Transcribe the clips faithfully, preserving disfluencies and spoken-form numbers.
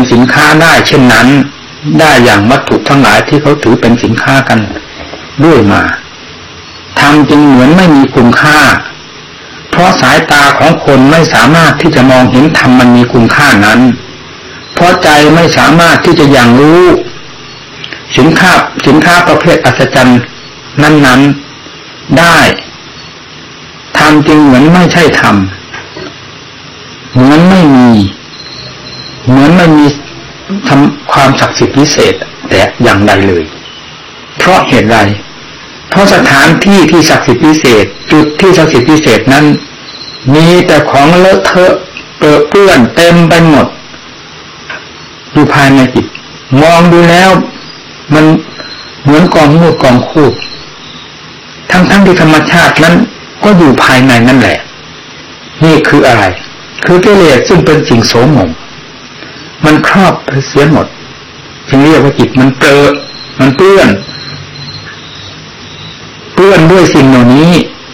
สินค้าได้เช่นนั้นได้อย่างวัตถุทั้งหลายที่เขาถือเป็นสินค้ากันด้วยมาธรรมจึงเหมือนไม่มีคุณค่าเพราะสายตาของคนไม่สามารถที่จะมองเห็นธรรมมันมีคุณค่านั้นเพราะใจไม่สามารถที่จะยังรู้สินค้าสินค้าประเภทอัศจรรย์นั้นๆได้ธรรมจึงเหมือนไม่ใช่ธรรมเหมือนไม่มีเหมือนไม่มีทำความศักดิ์สิทธิ์พิเศษแต่อย่างใดเลยเพราะเหตุใดเพราะสถานที่ที่ศักดิ์สิทธิ์พิเศษจุดที่ศักดิ์สิทธิ์พิเศษนั้นมีแต่ของเลอะเทอะเปื้อนเปื้อนเต็มไปหมดอยู่ภายในจิตมองดูแล้วมันเหมือนกองมูดกองคูดทั้งๆที่ธรรมชาตินั้นก็อยู่ภายในนั่นแหละนี่คืออะไรคือกิเลสซึ่งเป็นสิ่งโสมมมันครอบไปเสียหมดจึงเรียกว่าจิตมันเปรอะมันเปื้อนเปื้อนด้วยสิ่งเหล่านี้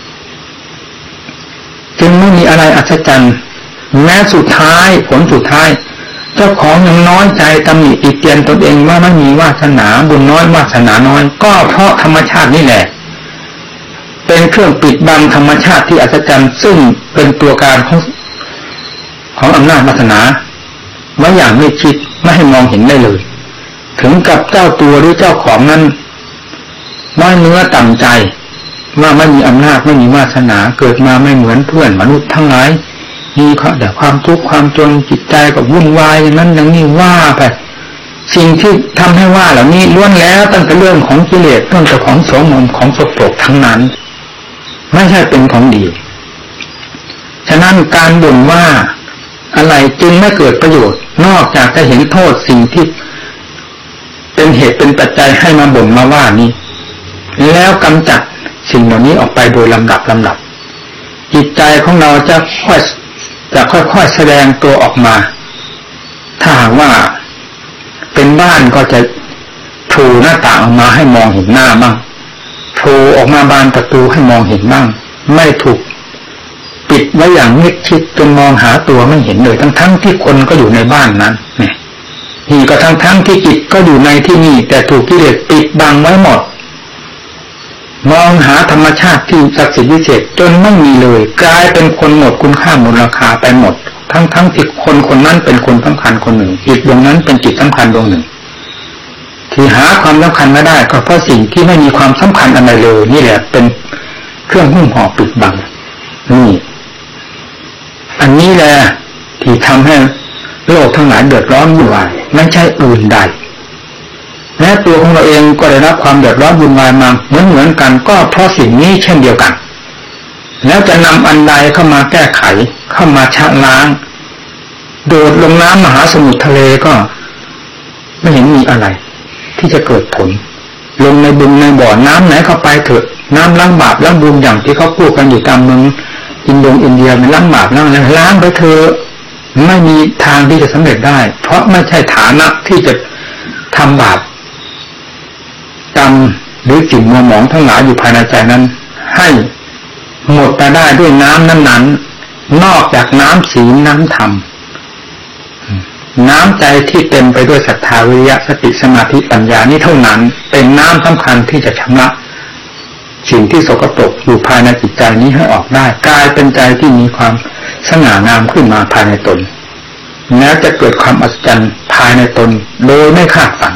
จึงไม่มีอะไรอัศจรรย์แม้สุดท้ายผลสุดท้ายเจ้าของยังน้อยใจตำหนิติเตียนตนเองว่าไม่มีวาสนาบุญน้อยวาสนาน้อยก็เพราะธรรมชาตินี่แหละเป็นเครื่องปิดบังธรรมชาติที่อัศจรรย์ซึ่งเป็นตัวการของของอำนาจวาสนาไว้อย่างไม่คิดไม่ให้มองเห็นได้เลยถึงกับเจ้าตัวหรือเจ้าของนั้นน้อยเนื้อต่ำใจว่าไม่มีอำนาจไม่มีวาสนาเกิดมาไม่เหมือนเพื่อนมนุษย์ทั้งหลายมีแต่ความทุกข์ความจนจิตใจก็วุ่นวายอย่างนั้นอย่างนี้ว่าไปสิ่งที่ทำให้ว่าเหล่านี้ล้วนแล้วตั้งแต่เรื่องของกิเลสตั้งแต่ของโสมมของสกปรกทั้งนั้นไม่ใช่เป็นของดีฉะนั้นการบ่นว่าอะไรจึงไม่เกิดประโยชน์นอกจากจะเห็นโทษสิ่งที่เป็นเหตุเป็นปัจจัยให้มาบ่นมาว่านี้แล้วกำจัดสิ่งเหล่านี้ออกไปโดยลำดับลำดับจิตใจของเราจะค่อยจะค่อยๆแสดงตัวออกมาถ้าหากว่าเป็นบ้านก็จะโผล่หน้าต่างออกมาให้มองเห็นหน้าบ้างโผล่ออกมาบานประตูให้มองเห็นบ้างไม่ถูกปิดไว้อย่างมิดชิดจนมองหาตัวไม่เห็นเลยทั้งๆที่คนก็อยู่ในบ้านนั้นนี่นี่ก็ทั้งๆที่จิตก็อยู่ในที่นี่แต่ถูกกิเลสปิดบังไว้หมดมองหาธรรมชาติที่ศักดิ์สิทธิ์วิเศษจนไม่มีเลยกลายเป็นคนหมดคุณค่าหมดราคาไปหมดทั้งๆที่คนคนนั้นเป็นคนสำคัญคนหนึ่งจิตดวงนั้นเป็นจิตสำคัญดวงหนึ่งที่หาความสำคัญไม่ได้ก็เพราะสิ่งที่ไม่มีความสำคัญอะไรเลยนี่แหละเป็นเครื่องหุ้มห่อปิดบังนี่อันนี้แหละที่ทำให้โลกทั้งหลายเดือดร้อนวุ่นวายไม่ใช่อื่นใดแม้ตัวของเราเองก็ได้รับความเดือดร้อนวุ่นวายมาเหมือนเหมือนกันก็เพราะสิ่งนี้เช่นเดียวกันแล้วจะนำอันใดเข้ามาแก้ไขเข้ามาชะล้างโดดลงน้ำมหาสมุทรทะเลก็ไม่เห็นมีอะไรที่จะเกิดผลลงในบึงในบ่อน้ำไหนเข้าไปเถอะน้ำล้างบาปล้างบุญอย่างที่เขาพูดกันอยู่ตามเมืองอินโดอินเดียมันล้างบาปล้างอะไรล้างไปเถอะไม่มีทางที่จะสำเร็จได้เพราะไม่ใช่ฐานะที่จะทำบาปกรรมหรือสิ่งมัวหมองทั้งหลายอยู่ภายในใจนั้นให้หมดไปได้ด้วยน้ำนั้นๆนอกจากน้ำศีลน้ำธรรมน้ำใจที่เต็มไปด้วยศรัทธาวิริยะสติสมาธิปัญญานี้เท่านั้นเป็นน้ำสำคัญที่จะชำระสิ่งที่สกปรกอยู่ภายในจิตใจนี้ให้ออกได้กลายเป็นใจที่มีความสง่างามขึ้นมาภายในตนแม้จะเกิดความอัศจรรย์ภายในตนโดยไม่คาดฝัน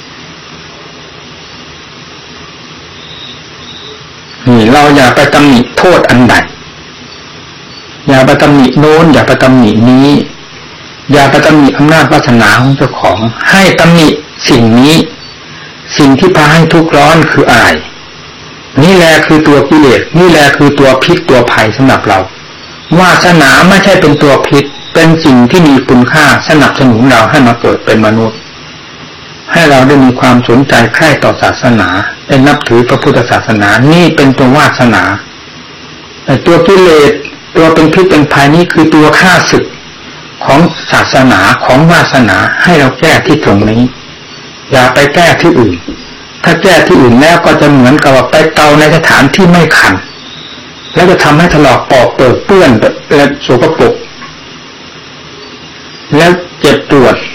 นี่เราอย่าไปตำหนิโทษอันใดอย่าไปตำหนิโน้นอย่าไปตำหนินี้อย่าไปตำหนิอำนาจวาสนาของเจ้าของให้ตำหนิสิ่งนี้สิ่งที่พาให้ทุกข์ร้อนคืออะไรนี่แหละคือตัวกิเลสนี่แหละคือตัวพิษตัวภัยสำหรับเราวาสนาไม่ใช่เป็นตัวพิษเป็นสิ่งที่มีคุณค่าสนับสนุนเราให้มาเกิดเป็นมนุษย์ให้เราได้มีความสนใจใคร่ต่อศาสนาได้นับถือพระพุทธศาสนานี่เป็นตัววาสนาแต่ตัวกิเลสตัวเป็นพิษเป็นภัยนี้คือตัวฆ่าศึกของศาสนาของวาสนาให้เราแก้ที่ตรงนี้อย่าไปแก้ที่อื่นถ้าแก้ที่อื่นแล้วก็จะเหมือนกับว่าไปเกาในสถานที่ไม่คันแล้วจะทำให้ถลอกปอกเปิดเปื้อนและโสกปรกแล้วเจ็บปวด